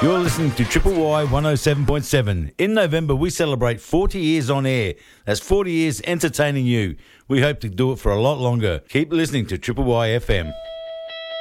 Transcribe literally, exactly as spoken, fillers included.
You're listening to Triple Y one oh seven point seven. In November, we celebrate forty years on air. That's forty years entertaining you. We hope to do it for a lot longer. Keep listening to Triple Y F M.